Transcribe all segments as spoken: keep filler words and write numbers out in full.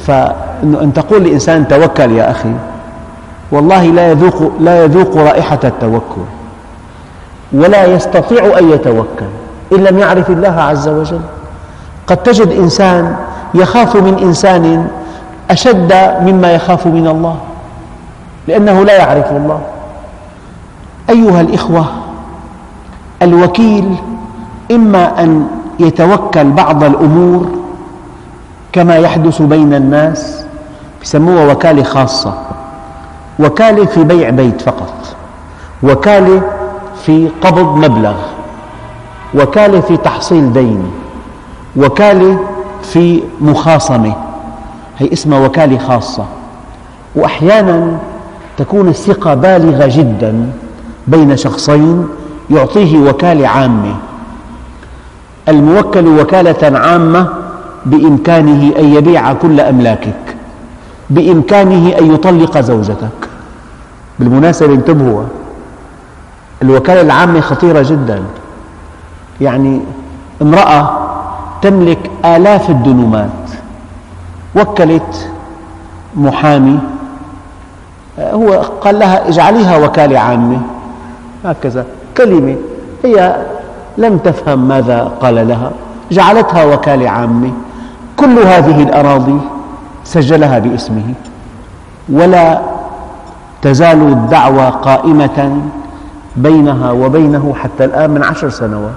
فأن تقول لإنسان توكل يا أخي، والله لا يذوق, لا يذوق رائحة التوكل ولا يستطيع أن يتوكل إن لم يعرف الله عز وجل. قد تجد إنسان يخاف من إنسان أشد مما يخاف من الله لأنه لا يعرف الله. أيها الإخوة، الوكيل إما أن يتوكل بعض الأمور كما يحدث بين الناس، يسموها وكالة خاصة، وكالة في بيع بيت فقط، وكالة في قبض مبلغ، وكالة في تحصيل دين، وكالة في مخاصمة، هي اسمها وكالة خاصة. وأحيانا تكون الثقة بالغة جدا بين شخصين يعطيه وكالة عامة. الموكل وكالة عامة بإمكانه أن يبيع كل أملاكك، بإمكانه أن يطلق زوجتك. بالمناسبة انتبهوا، الوكالة العامة خطيرة جدا. يعني امرأة تملك آلاف الدنومات وكلت محامي، هو قال لها اجعليها وكالة عامة، هكذا كلمة هي لم تفهم ماذا قال لها، جعلتها وكالة عامة. كل هذه الأراضي سجلها باسمه، ولا تزال الدعوى قائمة بينها وبينه حتى الآن من عشر سنوات.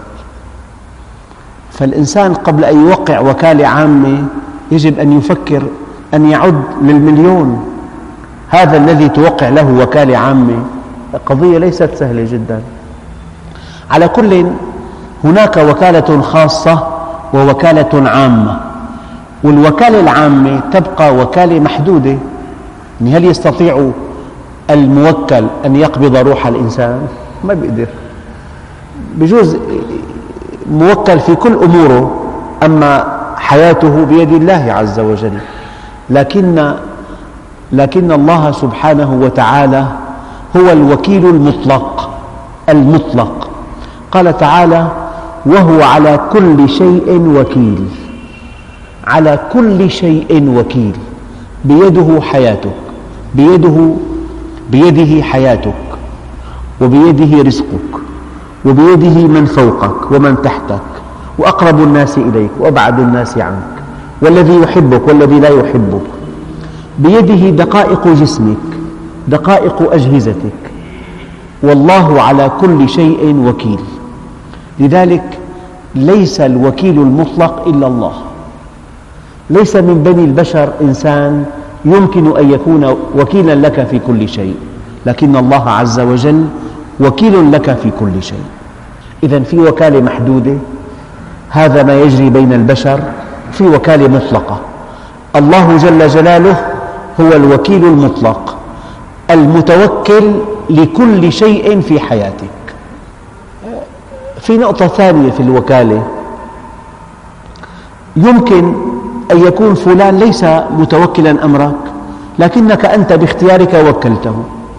فالإنسان قبل أن يوقع وكالة عامة يجب أن يفكر أن يعد للمليون. هذا الذي توقع له وكالة عامة قضية ليست سهلة جدا. على كل، هناك وكالة خاصة ووكالة عامة، والوكالة العامة تبقى وكالة محدودة. هل يستطيع الموكل أن يقبض روح الإنسان؟ ما بيقدر. بجوز موكل في كل أموره، أما حياته بيد الله عز وجل. لكن لكن الله سبحانه وتعالى هو الوكيل المطلق المطلق. قال تعالى: وهو على كل شيء وكيل. على كل شيء وكيل، بيده حياتك، بيده بيده حياتك، وبيده رزقك، وبيده من فوقك ومن تحتك، وأقرب الناس إليك وأبعد الناس عنك، والذي يحبك والذي لا يحبك، بيده دقائق جسمك، دقائق أجهزتك، والله على كل شيء وكيل. لذلك ليس الوكيل المطلق إلا الله. ليس من بني البشر إنسان يمكن أن يكون وكيلا لك في كل شيء، لكن الله عز وجل وكيل لك في كل شيء. إذن في وكالة محدودة، هذا ما يجري بين البشر. في وكالة مطلقة، الله جل جلاله هو الوكيل المطلق المتوكل لكل شيء في حياتك. في نقطة ثانية في الوكالة، يمكن أن يكون فلان ليس متوكلا أمرك، لكنك أنت باختيارك وكلته.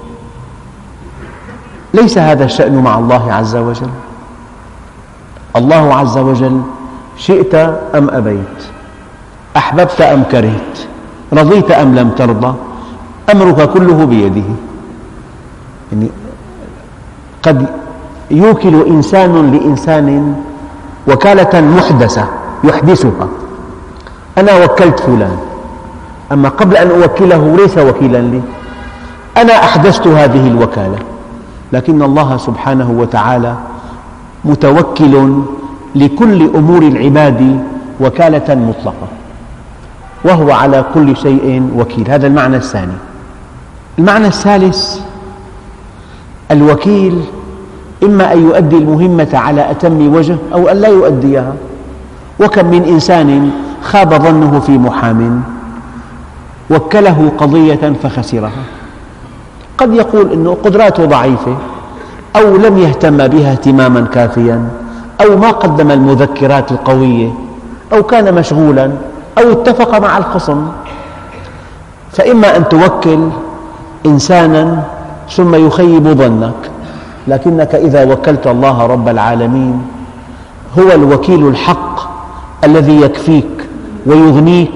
ليس هذا الشأن مع الله عز وجل. الله عز وجل شئت أم أبيت، أحببت أم كرهت، رضيت أم لم ترضى، أمرك كله بيده. يعني قد يوكل إنسان لإنسان وكالة محدثة يحدثها. أنا وكلت فلان، أما قبل أن أوكله ليس وكيلا لي، أنا أحدثت هذه الوكالة. لكن الله سبحانه وتعالى متوكل لكل أمور العباد وكالة مطلقة، وهو على كل شيء وكيل. هذا المعنى الثاني. المعنى الثالث، الوكيل إما أن يؤدي المهمة على أتم وجه أو أن لا يؤديها. وكم من إنسان خاب ظنه في محام وكله قضية فخسرها. قد يقول إنه قدراته ضعيفة، أو لم يهتم بها اهتماما كافيا، أو ما قدم المذكرات القوية، أو كان مشغولا، أو اتفق مع الخصم. فإما أن توكل إنسانا ثم يخيب ظنك، لكنك إذا وكلت الله رب العالمين هو الوكيل الحق الذي يكفيك ويغنيك